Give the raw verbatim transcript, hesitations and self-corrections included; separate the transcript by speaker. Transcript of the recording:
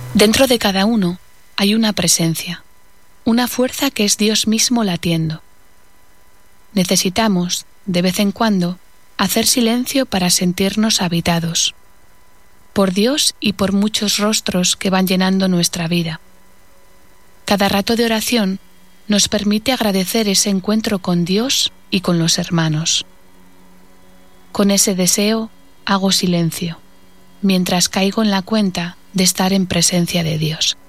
Speaker 1: Dentro de cada uno hay una presencia, una fuerza que es Dios mismo latiendo. Necesitamos, de vez en cuando, hacer silencio para sentirnos habitados por Dios y por muchos rostros que van llenando nuestra vida. Cada rato de oración nos permite agradecer ese encuentro con Dios y con los hermanos. Con ese deseo hago silencio, mientras caigo en la cuenta de estar en presencia de Dios.